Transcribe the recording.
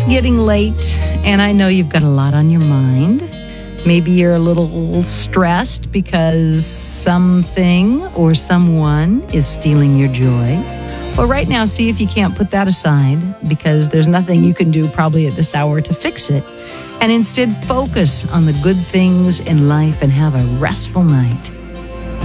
getting late, and I know you've got a lot on your mind. Maybe you're a little stressed because something or someone is stealing your joy. Well, right now, see if you can't put that aside, because there's nothing you can do probably at this hour to fix it. And instead, focus on the good things in life and have a restful night.